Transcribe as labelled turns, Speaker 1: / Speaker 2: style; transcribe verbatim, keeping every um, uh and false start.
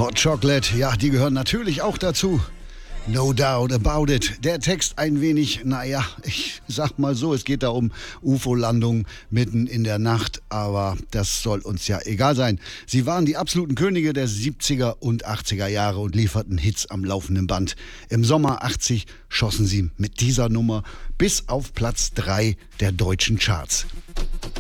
Speaker 1: Hot Chocolate, ja, die gehören natürlich auch dazu. No doubt about it. Der Text ein wenig, naja, ich sag mal so, es geht da um U F O-Landungen mitten in der Nacht, aber das soll uns ja egal sein. Sie waren die absoluten Könige der siebziger und achtziger Jahre und lieferten Hits am laufenden Band. Im Sommer achtzig schossen sie mit dieser Nummer bis auf Platz drei der deutschen Charts.